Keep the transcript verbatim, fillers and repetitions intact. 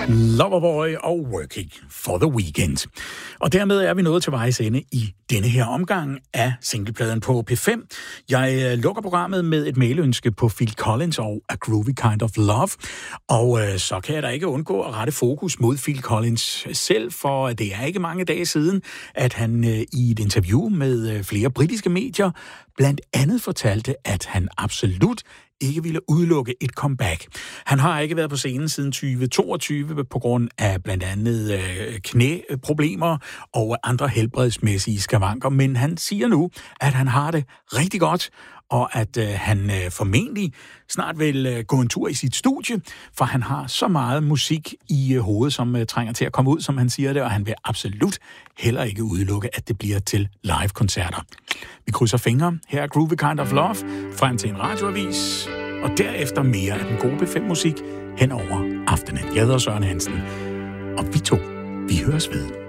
Loverboy og Working for the Weekend. Og dermed er vi nået til vejs ende i denne her omgang af singlepladen på P fem. Jeg lukker programmet med et mailønske på Phil Collins og A Groovy Kind of Love. Og øh, så kan jeg da ikke undgå at rette fokus mod Phil Collins selv, for det er ikke mange dage siden, at han øh, i et interview med øh, flere britiske medier blandt andet fortalte, at han absolut ikke ville udelukke et comeback. Han har ikke været på scenen siden tyve toogtyve på grund af blandt andet øh, knæproblemer og andre helbredsmæssige skavanker, men han siger nu, at han har det rigtig godt, og at øh, han øh, formentlig snart vil øh, gå en tur i sit studie, for han har så meget musik i øh, hovedet, som øh, trænger til at komme ud, som han siger det, og han vil absolut heller ikke udelukke, at det bliver til live-koncerter. Vi krydser fingre. Her er Groovy Kind of Love, frem til en radioavis, og derefter mere af den gode P fem-musik hen over aftenen. Jeg hedder Søren Hansen, og vi to, vi høres ved.